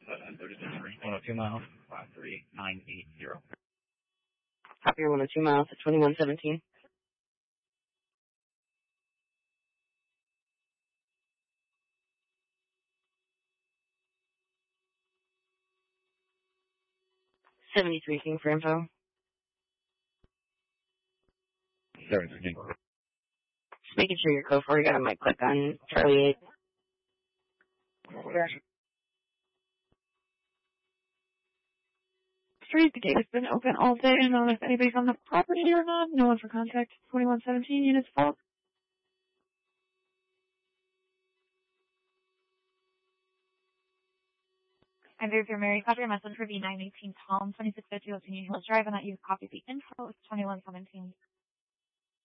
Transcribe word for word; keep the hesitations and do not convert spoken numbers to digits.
one oh two miles, five three nine eight zero. Copy your one oh two miles at twenty-one seventeen. seventy-three King for info. seventy-three King. Just making sure you're code four. You got a mic click on Charlie eight. Street, the gate has been open all day. I don't know if anybody's on the property or not. No one for contact. twenty-one seventeen units fault. And there's your Mary. Copy your message for V nine eighteen Tom, twenty-six fifty Ocean Hills Drive, and that you copy the info. It's twenty-one seventeen.